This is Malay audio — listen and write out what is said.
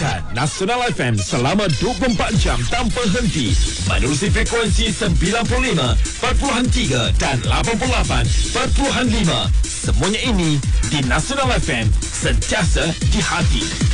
Dengarkan Nasional FM selama 24 jam tanpa henti menerusi frekuensi 95.3 dan 88.5. Semuanya ini di Nasional FM, sentiasa di hati.